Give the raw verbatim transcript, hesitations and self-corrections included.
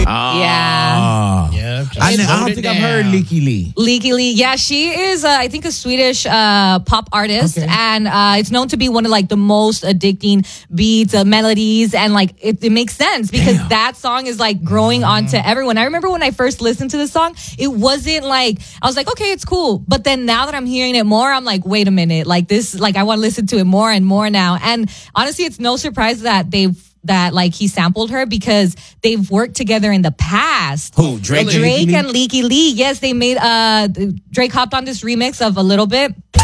Oh. Yeah. Yeah. I, just I slow don't it think I've heard down. Leaky Lee. Leaky Lee. Yeah, she is, uh, I think, a Swedish uh, pop artist. Okay. And uh, it's known to be one of like the most addicting beats, uh, melodies. And like it, it makes sense because Damn. that song is like growing onto everyone. I remember when I first listened to the song, it wasn't like, I was like, okay, it's cool. But then now that I'm hearing it more, I'm like, wait a minute. Like this, like I want to listen to it more and more now. And honestly, it's no surprise that they've that like he sampled her because they've worked together in the past. Who? Drake? Drake Leaky Lee? and Leaky Lee. Yes, they made uh Drake hopped on this remix of A Little Bit.